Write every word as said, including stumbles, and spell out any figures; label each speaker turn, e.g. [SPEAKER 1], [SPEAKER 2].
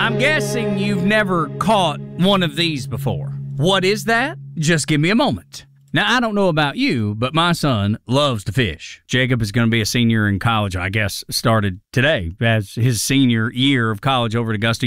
[SPEAKER 1] I'm guessing you've never caught one of these before. What is that? Just give me a moment. Now, I don't know about you, but my son loves to fish. Jacob is going to be a senior in college, I guess, started today as his senior year of college over at Augusta